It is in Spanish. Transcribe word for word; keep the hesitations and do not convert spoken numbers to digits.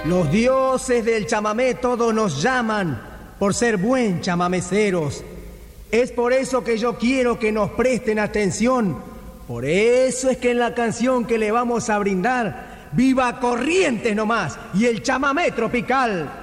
Los dioses del chamamé todos nos llaman por ser buen chamameceros. Es por eso que yo quiero que nos presten atención. Por eso es que en la canción que le vamos a brindar, viva Corrientes nomás y el chamamé tropical.